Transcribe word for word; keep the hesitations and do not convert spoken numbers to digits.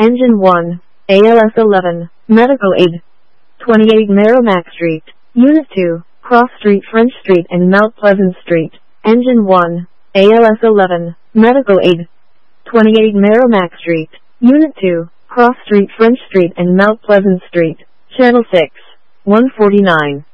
Engine one, A L S eleven, Medical Aid. twenty-eight Merrimack Street, Unit two, Cross Street, French Street and Mount Pleasant Street. Engine one, A L S eleven, Medical Aid. twenty-eight Merrimack Street, Unit two, Cross Street, French Street and Mount Pleasant Street. Channel six, one forty-nine.